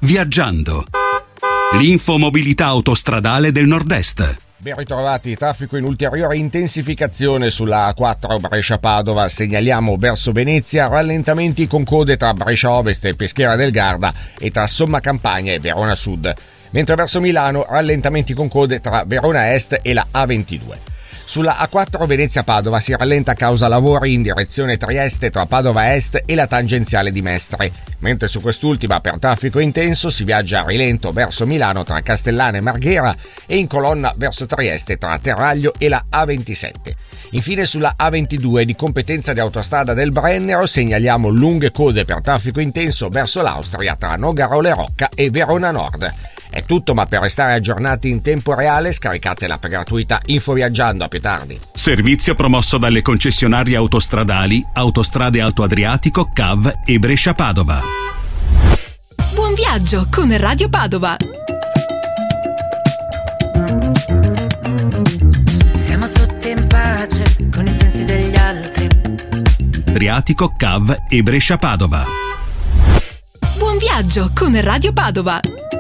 Viaggiando. L'infomobilità autostradale del Nord-Est. Ben ritrovati, traffico in ulteriore intensificazione sulla A4 Brescia-Padova, segnaliamo verso Venezia rallentamenti con code tra Brescia Ovest e Peschiera del Garda e tra Somma Campagna e Verona Sud, mentre verso Milano rallentamenti con code tra Verona Est e la A22. Sulla A4 Venezia-Padova si rallenta a causa lavori in direzione Trieste tra Padova Est e la tangenziale di Mestre, mentre su quest'ultima per traffico intenso si viaggia a rilento verso Milano tra Castellana e Marghera e in colonna verso Trieste tra Terraglio e la A27. Infine sulla A22 di competenza di Autostrada del Brennero segnaliamo lunghe code per traffico intenso verso l'Austria tra Nogarole Rocca e Verona Nord. È tutto, ma per restare aggiornati in tempo reale scaricate l'app gratuita Info Viaggiando. A più tardi. Servizio promosso dalle concessionarie autostradali Autostrade Alto Adriatico, CAV e Brescia Padova. Buon viaggio con Radio Padova. Siamo tutti in pace con i sensi degli altri. Adriatico, CAV e Brescia Padova. Buon viaggio con Radio Padova.